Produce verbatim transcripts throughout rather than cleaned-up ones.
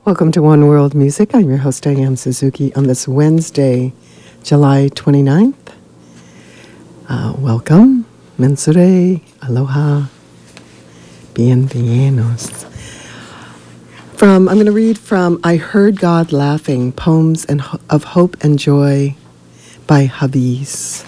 Welcome to One World Music. I'm your host, Diane Suzuki, on this Wednesday, July twenty-ninth. Uh, welcome. Mensure. Aloha. Bienvenidos. From, I'm going to read from I Heard God Laughing, Poems and Ho- of Hope and Joy by Hafiz.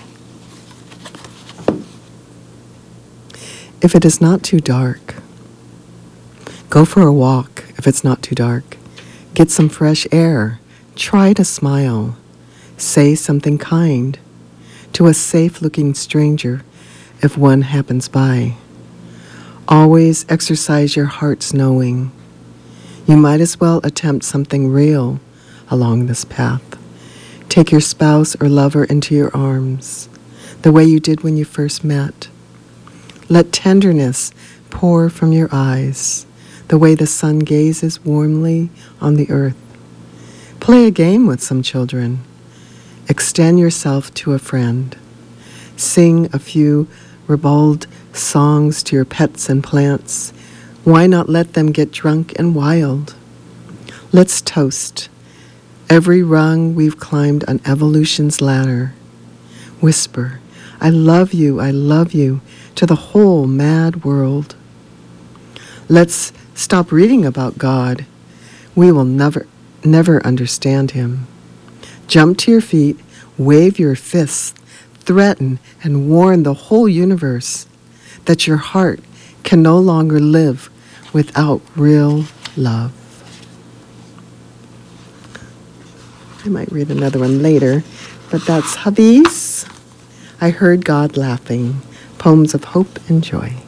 If it is not too dark, go for a walk if it's not too dark. Get some fresh air. Try to smile. Say something kind to a safe-looking stranger if one happens by. Always exercise your heart's knowing. You might as well attempt something real along this path. Take your spouse or lover into your arms, the way you did when you first met. Let tenderness pour from your eyes, the way the sun gazes warmly on the earth. Play a game with some children. Extend yourself to a friend. Sing a few ribald songs to your pets and plants. Why not let them get drunk and wild? Let's toast every rung we've climbed on evolution's ladder. Whisper, I love you, I love you, to the whole mad world. Let's stop reading about God. We will never, never understand him. Jump to your feet, wave your fists, threaten and warn the whole universe that your heart can no longer live without real love. I might read another one later, but that's Hafiz. I Heard God Laughing, Poems of Hope and Joy.